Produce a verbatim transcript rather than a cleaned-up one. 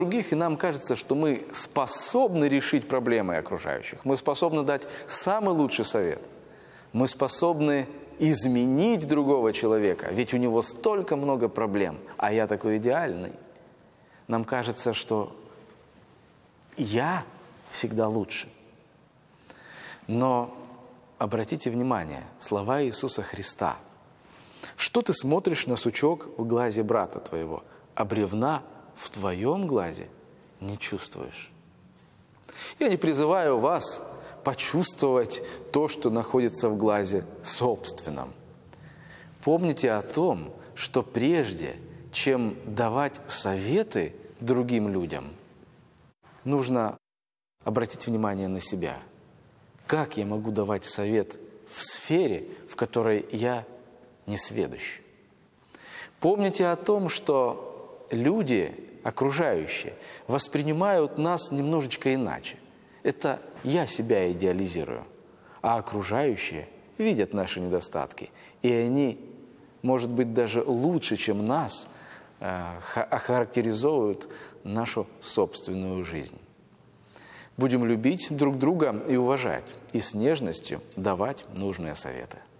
других, и нам кажется, что мы способны решить проблемы окружающих. Мы способны дать самый лучший совет. Мы способны изменить другого человека, ведь у него столько много проблем, а я такой идеальный. Нам кажется, что я всегда лучше. Но обратите внимание, слова Иисуса Христа. Что ты смотришь на сучок в глазе брата твоего, а бревна в твоем глазе не чувствуешь? Я не призываю вас почувствовать то, что находится в глазе собственном. Помните о том, что прежде, чем давать советы другим людям, нужно обратить внимание на себя. Как я могу давать совет в сфере, в которой я несведущ? Помните о том, что люди, окружающие, воспринимают нас немножечко иначе. Это я себя идеализирую, а окружающие видят наши недостатки, и они, может быть, даже лучше, чем нас, охарактеризуют нашу собственную жизнь. Будем любить друг друга и уважать, и с нежностью давать нужные советы.